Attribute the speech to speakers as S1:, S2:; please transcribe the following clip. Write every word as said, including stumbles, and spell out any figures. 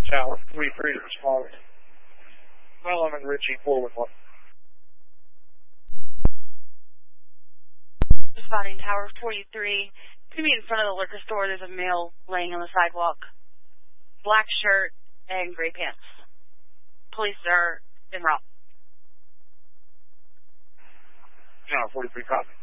S1: Tower forty-three to respond. Well, I'm in Richie, four one one.
S2: Responding Tower forty-three. To be in front of the liquor store, there's a male laying on the sidewalk. Black shirt and gray pants. Police are en route.
S1: Tower forty-three, copy.